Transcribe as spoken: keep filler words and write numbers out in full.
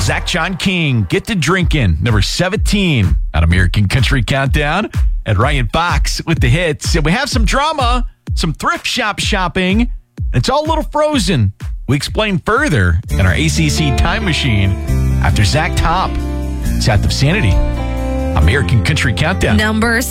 Zach John King, Get to Drinkin', number seventeen on American Country Countdown. And Ryan Fox with the hits. And we have some drama, some thrift shop shopping. It's all a little frozen. We explain further in our A C C Time Machine after Zach Top, South of Sanity, American Country Countdown. Number